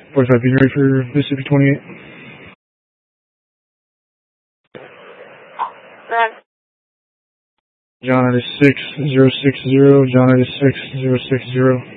45, be ready for Mississippi 28. John 86 060, John 86 060.